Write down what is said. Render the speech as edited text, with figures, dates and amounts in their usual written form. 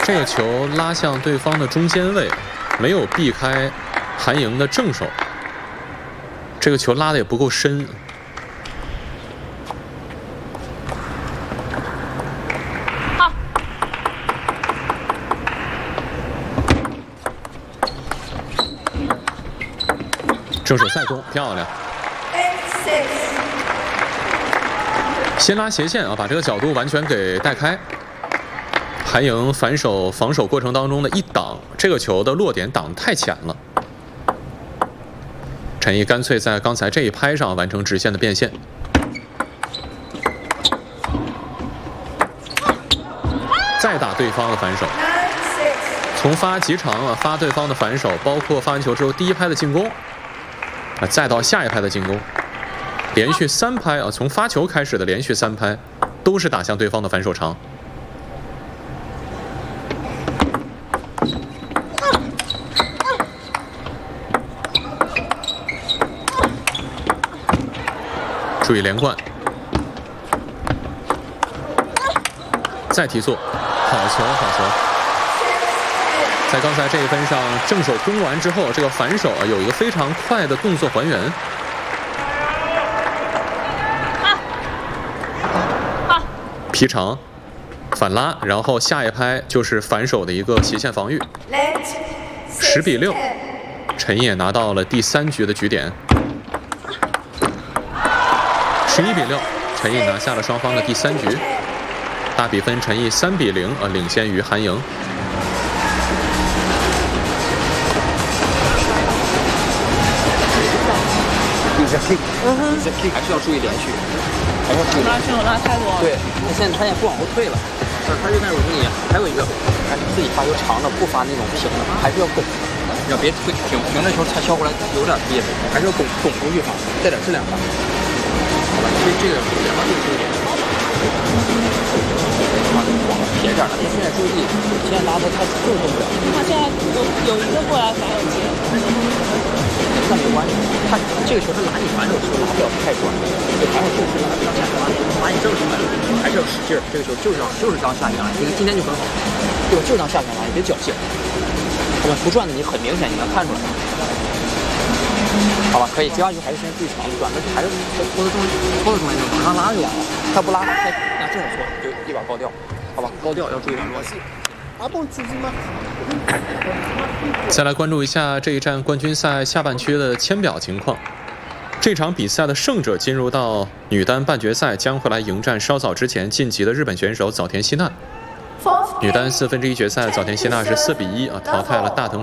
这个球拉向对方的中间位，没有避开韩莹的正手。这个球拉的也不够深。 好。 正手赛攻，漂亮。先拉斜线啊，把这个角度完全给带开。韩莹反手防守过程当中的一挡，这个球的落点挡得太浅了。陈毅干脆在刚才这一拍上完成直线的变现。再打对方的反手，从发极长啊，发对方的反手，包括发完球之后第一拍的进攻，啊，再到下一拍的进攻。连续3拍啊，从发球开始的连续3拍，都是打向对方的反手长。注意连贯，再提速，好球，好球！在刚才这一分上，正手攻完之后，这个反手啊有一个非常快的动作还原。劈长，反拉，然后下一拍就是反手的一个斜线防御。10比6，陈毅也拿到了第3局的局点。11比6，陈毅拿下了双方的第3局，大比分陈毅3比0领先于韩莹。 还是要注意连续。 拉伸拉太多了。 对，他现在不往后退了，他就在容易。还有一个，自己发球长的，不发那种平的，还是要拱，要别退平的球他削过来有点憋，还是要拱出去发，带点质量发。好吧，这个两个重点。撇点了，他现在注意，现在拉他就是动不了。 他现在有一个过来反手接。 那没关系，他这个球他拉你反手的时候拉不了太短，就反手就是拉向下拉你正手来，还是要使劲儿。这个球就是当下旋拉，你看今天就很好，对吧？就当下旋拉，你别侥幸。好吧，不转的你很明显你能看出来。好吧，可以，接下去还是先注意长短的，还是拖的中间就马上拉就完了。他不拉，他拿正手搓就一把高调，好吧？高调要注意网络。 再来关注一下这一站冠军赛下半区的签表情况。这场比赛的胜者进入到女单半决赛，将会来迎战稍早之前晋级的日本选手早田希娜。女单1/4决赛，早田希娜是4比1淘汰了大藤